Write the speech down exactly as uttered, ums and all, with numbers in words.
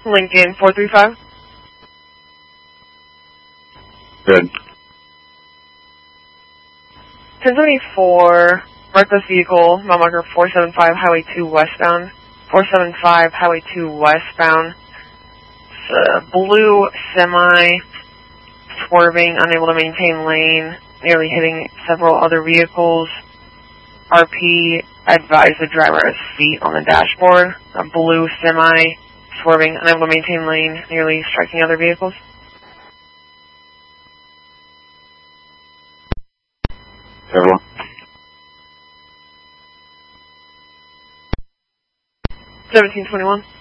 Lincoln four three five. Good. ten seventy-four, reckless vehicle, mile marker four seven five, Highway two westbound. four seven five, Highway two westbound. It's a blue semi, swerving, unable to maintain lane, nearly hitting several other vehicles. R P advised the driver has feet on the dashboard. A blue semi, swerving, unable to maintain lane, nearly striking other vehicles. Several. seventeen twenty-one.